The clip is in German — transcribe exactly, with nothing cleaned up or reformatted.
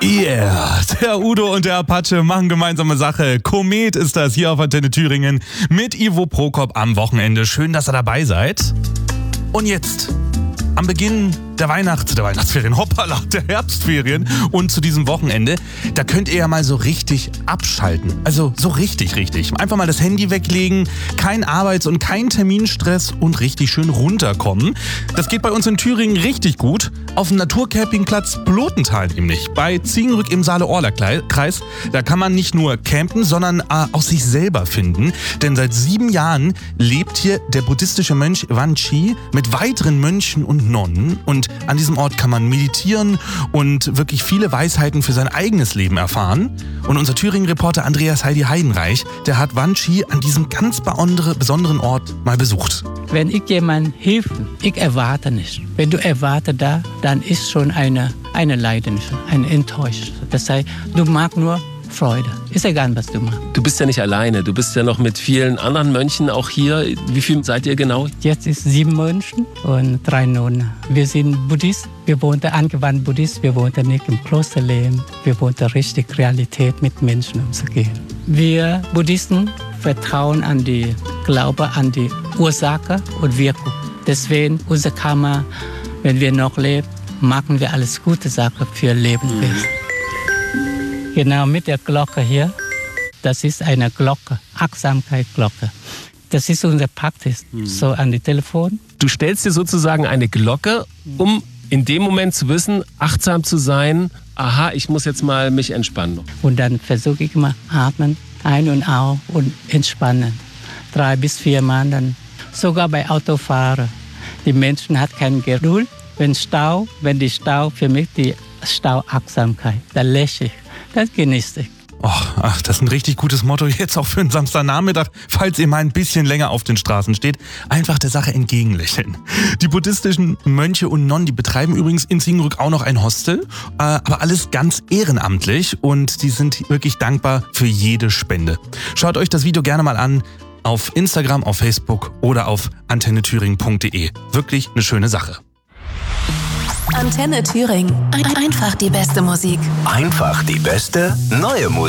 Yeah, der Udo und der Apache machen gemeinsame Sache. Komet ist das hier auf Antenne Thüringen mit Ivo Prokop am Wochenende. Schön, dass ihr dabei seid. Und jetzt, am Beginn der Weihnachts-, der Weihnachtsferien, hoppala, der Herbstferien und zu diesem Wochenende, da könnt ihr ja mal so richtig abschalten. Also so richtig, richtig. Einfach mal das Handy weglegen, kein Arbeits- und kein Terminstress und richtig schön runterkommen. Das geht bei uns in Thüringen richtig gut. Auf dem Naturcampingplatz Blotental nämlich, bei Ziegenrück im Saale-Orla-Kreis. Da kann man nicht nur campen, sondern äh, auch sich selber finden. Denn seit sieben Jahren lebt hier der buddhistische Mönch Wan Chi mit weiteren Mönchen und Nonnen. Und an diesem Ort kann man meditieren und wirklich viele Weisheiten für sein eigenes Leben erfahren. Und unser Thüringen-Reporter Andreas Heidi Heidenreich, der hat Wan Chi an diesem ganz besonderen Ort mal besucht. Wenn ich jemandem hilfe, ich erwarte nicht. Wenn du erwartest da, dann ist schon eine, eine Leidenschaft, eine Enttäuschung. Das heißt, du magst nur Freude. Ist egal, was du machst. Du bist ja nicht alleine. Du bist ja noch mit vielen anderen Mönchen auch hier. Wie viel seid ihr genau? Jetzt ist sieben Mönchen und drei Nonnen. Wir sind Buddhisten. Wir wohnen angewandt Buddhist. Wir wohnen nicht im Klosterleben. Wir wohnen richtig Realität mit Menschen umzugehen. Wir Buddhisten vertrauen an die Glaube, an die Ursache und Wirkung. Deswegen unser Karma, wenn wir noch leben, machen wir alles gute Sachen für Lebewesen. Genau mit der Glocke hier, das ist eine Glocke, Achtsamkeitsglocke. Das ist unser Praxis, mhm. so an die Telefon. Du stellst dir sozusagen eine Glocke, um in dem Moment zu wissen, achtsam zu sein, aha, ich muss jetzt mal mich entspannen. Und dann versuche ich mal atmen, ein und aus und entspannen. Drei bis vier Mal dann. Sogar bei Autofahren. Die Menschen haben keine Geduld. Wenn Stau, wenn die Stau, für mich die Stauachtsamkeit, da lächle ich. Das genieße ich. Oh, ach, das ist ein richtig gutes Motto jetzt auch für einen Samstagnachmittag, falls ihr mal ein bisschen länger auf den Straßen steht. Einfach der Sache entgegenlächeln. Die buddhistischen Mönche und Nonnen, die betreiben übrigens in Ziegenrück auch noch ein Hostel, äh, aber alles ganz ehrenamtlich und die sind wirklich dankbar für jede Spende. Schaut euch das Video gerne mal an auf Instagram, auf Facebook oder auf antenne thüringen punkt de. Wirklich eine schöne Sache. Antenne Thüringen. Einfach die beste Musik. Einfach die beste neue Musik.